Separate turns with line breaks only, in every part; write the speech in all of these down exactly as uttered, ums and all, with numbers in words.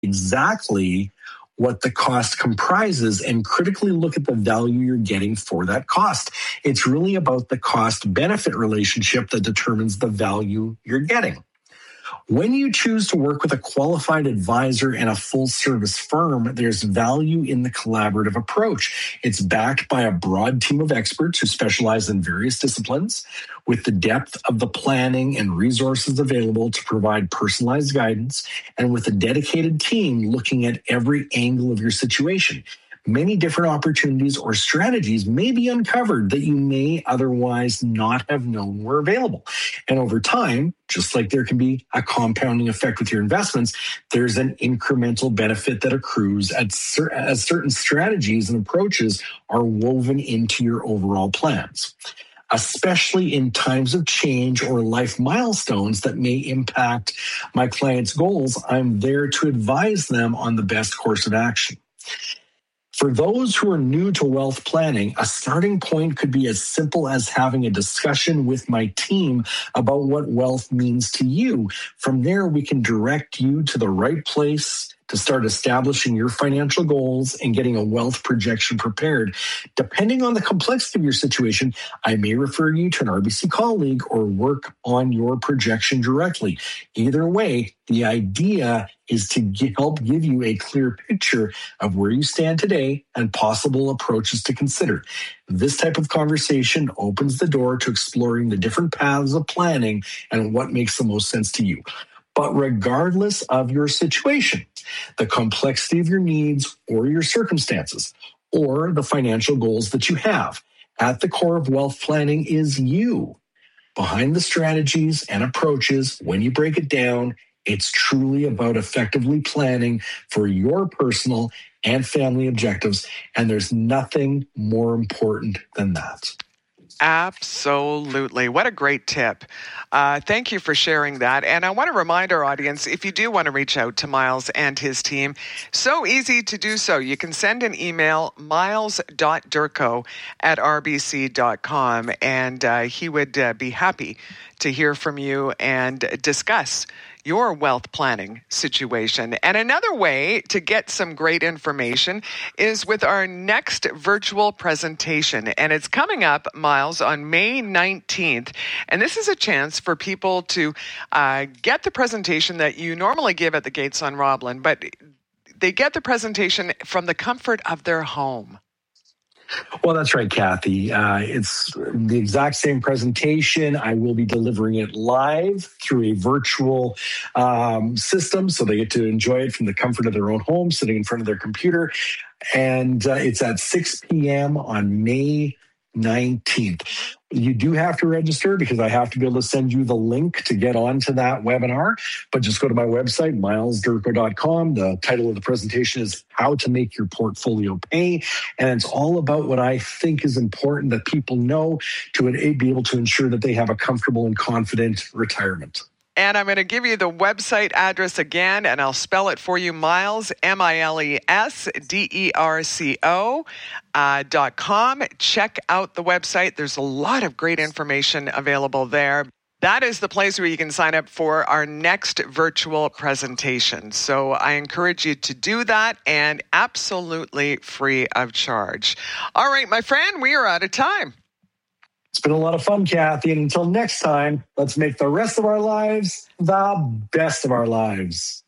exactly what the cost comprises and critically look at the value you're getting for that cost. It's really about the cost-benefit relationship that determines the value you're getting. When you choose to work with a qualified advisor and a full-service firm, there's value in the collaborative approach. It's backed by a broad team of experts who specialize in various disciplines, with the depth of the planning and resources available to provide personalized guidance, and with a dedicated team looking at every angle of your situation. Many different opportunities or strategies may be uncovered that you may otherwise not have known were available. And over time, just like there can be a compounding effect with your investments, there's an incremental benefit that accrues as certain strategies and approaches are woven into your overall plans. Especially in times of change or life milestones that may impact my clients' goals, I'm there to advise them on the best course of action. For those who are new to wealth planning, a starting point could be as simple as having a discussion with my team about what wealth means to you. From there, we can direct you to the right place to start establishing your financial goals and getting a wealth projection prepared. Depending on the complexity of your situation, I may refer you to an R B C colleague or work on your projection directly. Either way, the idea is to get, help give you a clear picture of where you stand today and possible approaches to consider. This type of conversation opens the door to exploring the different paths of planning and what makes the most sense to you. But regardless of your situation, the complexity of your needs or your circumstances, or the financial goals that you have, at the core of wealth planning is you. Behind the strategies and approaches, when you break it down, it's truly about effectively planning for your personal and family objectives, and there's nothing more important than that.
Absolutely. What a great tip. Uh, thank you for sharing that. And I want to remind our audience, if you do want to reach out to Myles and his team, so easy to do so. You can send an email, myles dot durko at r b c dot com, and uh, he would uh, be happy to hear from you and discuss your wealth planning situation. And another way to get some great information is with our next virtual presentation. And it's coming up, Myles, on May nineteenth. And this is a chance for people to uh, get the presentation that you normally give at the Gates on Roblin, but they get the presentation from the comfort of their home.
Well, that's right, Kathy. Uh, it's the exact same presentation. I will be delivering it live through a virtual um, system, so they get to enjoy it from the comfort of their own home, sitting in front of their computer. And uh, it's at six p.m. on May nineteenth. You do have to register because I have to be able to send you the link to get onto that webinar. But just go to my website, myles durko dot com. The title of the presentation is How to Make Your Portfolio Pay. And it's all about what I think is important that people know to be able to ensure that they have a comfortable and confident retirement.
And I'm going to give you the website address again, and I'll spell it for you, Myles, M I L E S D E R C O uh, dot com. Check out the website. There's a lot of great information available there. That is the place where you can sign up for our next virtual presentation. So I encourage you to do that, and absolutely free of charge. All right, my friend, we are out of time.
It's been a lot of fun, Kathy. And until next time, let's make the rest of our lives the best of our lives.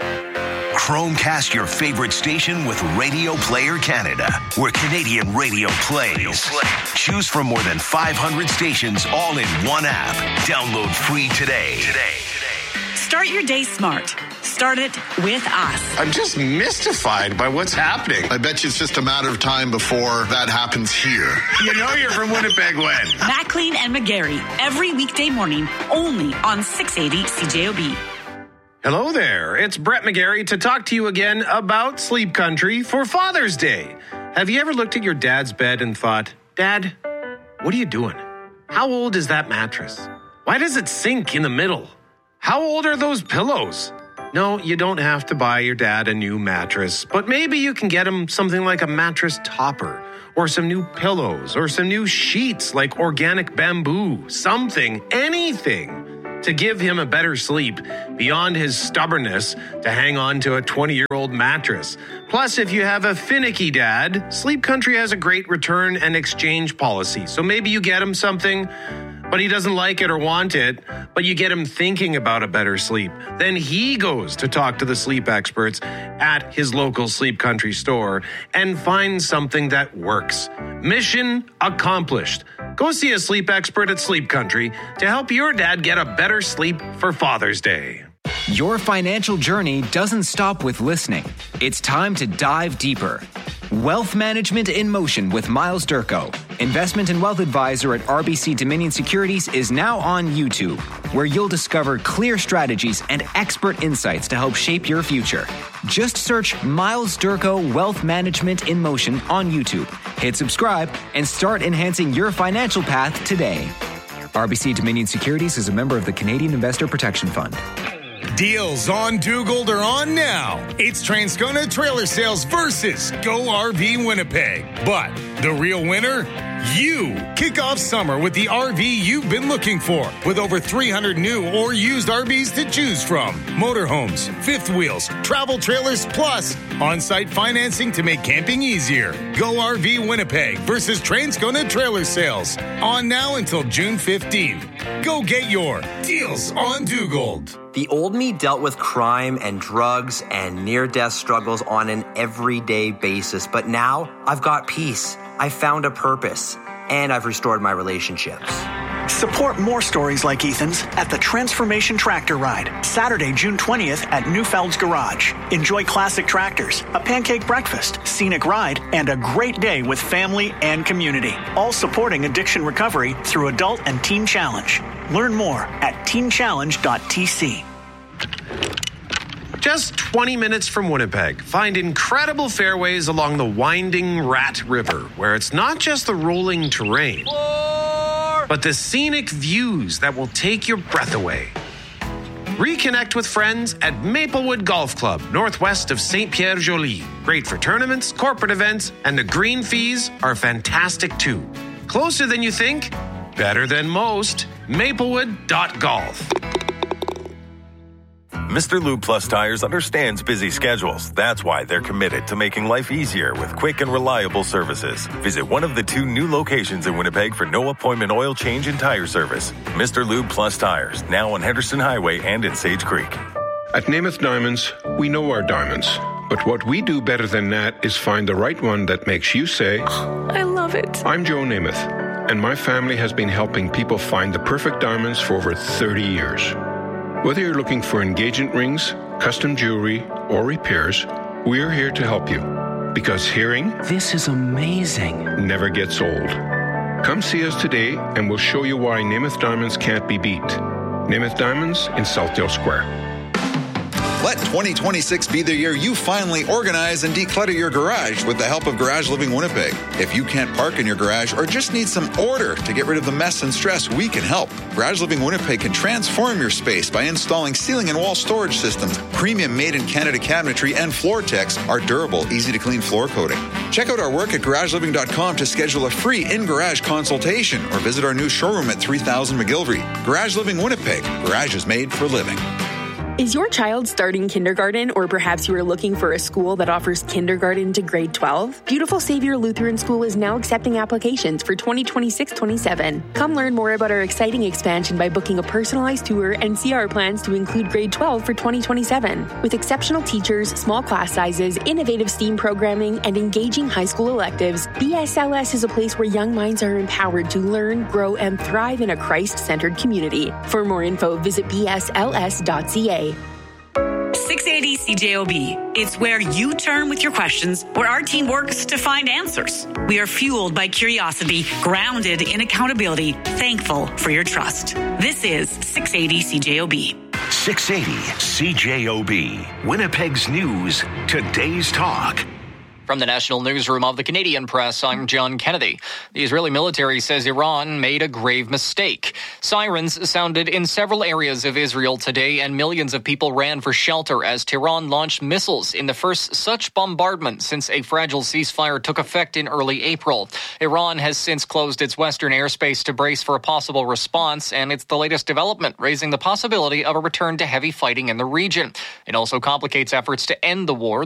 Chromecast your favorite station with Radio Player Canada, where Canadian radio plays. Choose from more than five hundred stations all in one app. Download free today. Today.
Start your day smart. Start it with us.
I'm just mystified by what's happening. I bet you it's just a matter of time before that happens here.
You know you're from Winnipeg when?
Maclean and McGarry, every weekday morning, only on six eighty C J O B.
Hello there, it's Brett McGarry to talk to you again about Sleep Country for Father's Day. Have you ever looked at your dad's bed and thought, Dad, what are you doing? How old is that mattress? Why does it sink in the middle? How old are those pillows? No, you don't have to buy your dad a new mattress, but maybe you can get him something like a mattress topper, or some new pillows, or some new sheets like organic bamboo, something, anything. to give him a better sleep beyond his stubbornness to hang on to a twenty-year-old mattress. Plus, if you have a finicky dad, Sleep Country has a great return and exchange policy. So maybe you get him something, but he doesn't like it or want it, but you get him thinking about a better sleep. Then he goes to talk to the sleep experts at his local Sleep Country store and finds something that works. Mission accomplished. Go see a sleep expert at Sleep Country to help your dad get a better sleep for Father's Day.
Your financial journey doesn't stop with listening. It's time to dive deeper. Wealth Management in Motion with Miles Durko, investment and wealth advisor at R B C Dominion Securities, is now on YouTube, where you'll discover clear strategies and expert insights to help shape your future. Just search Miles Durko Wealth Management in Motion on YouTube. Hit subscribe and start enhancing your financial path today. R B C Dominion Securities is a member of the Canadian Investor Protection Fund.
Deals on Dugald are on now. It's Transcona Trailer Sales versus Go R V Winnipeg. But the real winner? You. Kick off summer with the R V you've been looking for, with over three hundred new or used R Vs to choose from. Motorhomes, fifth wheels, travel trailers, plus on-site financing to make camping easier. Go R V Winnipeg versus Transcona Trailer Sales. On now until June fifteenth. Go get your Deals on Dugald.
The old me dealt with crime and drugs and near-death struggles on an everyday basis, but now I've got peace. I found a purpose, and I've restored my relationships.
Support more stories like Ethan's at the Transformation Tractor Ride, Saturday, June twentieth at Newfeld's Garage. Enjoy classic tractors, a pancake breakfast, scenic ride, and a great day with family and community. All supporting addiction recovery through Adult and Teen Challenge. Learn more at teen challenge dot t c.
Just twenty minutes from Winnipeg, find incredible fairways along the winding Rat River, where it's not just the rolling terrain, but the scenic views that will take your breath away. Reconnect with friends at Maplewood Golf Club, northwest of Saint Pierre Joly. Great for tournaments, corporate events, and the green fees are fantastic too. Closer than you think, better than most. Maplewood dot golf.
Mister Lube Plus Tires understands busy schedules. That's why they're committed to making life easier with quick and reliable services. Visit one of the two new locations in Winnipeg for no appointment oil change and tire service. Mister Lube Plus Tires, now on Henderson Highway and in Sage Creek.
At Namath Diamonds, we know our diamonds. But what we do better than that is find the right one that makes you say,
oh, I love it.
I'm Joe Namath, and my family has been helping people find the perfect diamonds for over thirty years. Whether you're looking for engagement rings, custom jewelry, or repairs, we're here to help you. Because hearing,
this is amazing,
never gets old. Come see us today and we'll show you why Namath Diamonds can't be beat. Namath Diamonds in Southdale Square.
Let twenty twenty-six be the year you finally organize and declutter your garage with the help of Garage Living Winnipeg. If you can't park in your garage or just need some order to get rid of the mess and stress, we can help. Garage Living Winnipeg can transform your space by installing ceiling and wall storage systems, premium made-in-Canada cabinetry, and Floortex, our durable, easy-to-clean floor coating. Check out our work at garage living dot com to schedule a free in-garage consultation or visit our new showroom at three thousand McGillivray. Garage Living Winnipeg. Garage is made for living.
Is your child starting kindergarten, or perhaps you are looking for a school that offers kindergarten to grade twelve? Beautiful Savior Lutheran School is now accepting applications for twenty twenty-six twenty-seven. Come learn more about our exciting expansion by booking a personalized tour and see our plans to include grade twelve for twenty twenty-seven. With exceptional teachers, small class sizes, innovative STEAM programming, and engaging high school electives, B S L S is a place where young minds are empowered to learn, grow, and thrive in a Christ-centered community. For more info, visit b s l s dot c a.
six eighty C J O B. It's where you turn with your questions, where our team works to find answers. We are fueled by curiosity, grounded in accountability, thankful for your trust. This is six eighty C J O B.
six eighty C J O B. Winnipeg's News, today's talk.
From the National Newsroom of the Canadian Press, I'm John Kennedy. The Israeli military says Iran made a grave mistake. Sirens sounded in several areas of Israel today, and millions of people ran for shelter as Tehran launched missiles in the first such bombardment since a fragile ceasefire took effect in early April. Iran has since closed its western airspace to brace for a possible response, and it's the latest development, raising the possibility of a return to heavy fighting in the region. It also complicates efforts to end the war.